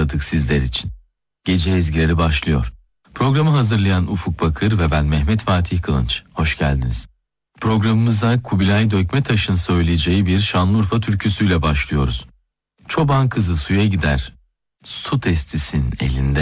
hazırladık sizler için. Gece ezgileri başlıyor. Programı hazırlayan Ufuk Bakır ve ben Mehmet Fatih Kılınç. Hoş geldiniz. Programımıza Kubilay Dökmetaş'ın söyleyeceği bir Şanlıurfa türküsüyle başlıyoruz. Çoban kızı suya gider, su testisin elinde.